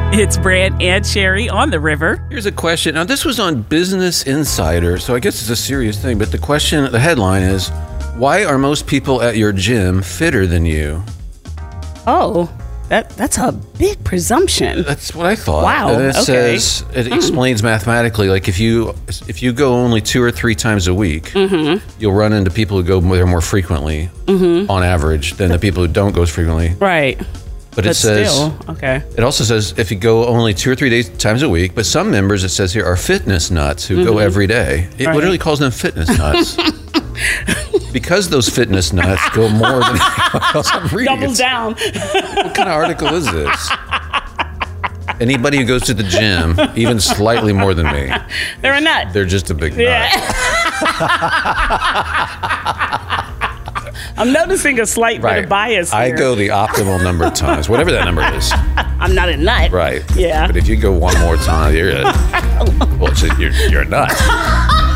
It's Brant and Sherry on the river. Here's a question. Now, this was on Business Insider, so I guess it's a serious thing. But the headline is, why are most people at your gym fitter than you? Oh, that's a big presumption. That's what I thought. Wow. And it okay. says, it explains mathematically, like if you go only 2 or 3 times a week, you'll run into people who go there more frequently, on average, than the people who don't go as frequently. Right. But it says, still, okay. It also says if you go only 2 or 3 times a week, but some members, it says here, are fitness nuts who go every day. It literally calls them fitness nuts. Because those fitness nuts go more than anyone else. I'm reading Double down. What kind of article is this? Anybody who goes to the gym, even slightly more than me, They're a nut. they're just a big nut. Yeah. I'm noticing a slight bit of bias here. I go the optimal number of times, whatever that number is. I'm not a nut. Right. Yeah. But if you go one more time, you're a nut.